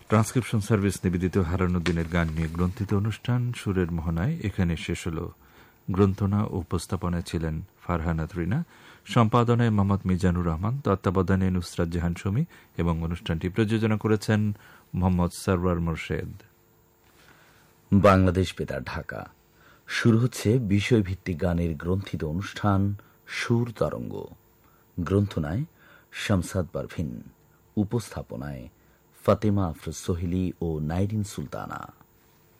Transcription service নিবেদিত হারানুদ্দিনের গান নিয়ে গ্রন্থিত অনুষ্ঠান সুরের মোহনায় এখানে শেষ হল। গ্রন্থনা ও উপস্থাপনায় ছিলেন ফারহানাত রিনা, সম্পাদনায় মোহাম্মদ মিজানুর রহমান, তত্ত্বাবধানে নুসরাত জাহান সুমি এবং অনুষ্ঠানটি প্রযোজনা করেছেন মোহাম্মদ সরওয়ার মোর্শেদ। বাংলাদেশ বেতার ঢাকা। শুরু হচ্ছে বিষয়ভিত্তিক গানের গ্রন্থিত অনুষ্ঠান সুর তরঙ্গ। গ্রন্থনায় শামসাদ পারভিন, উপস্থাপনায় ফাতেমা আফরোজ সোহেলি ও নাইরিন সুলতানা।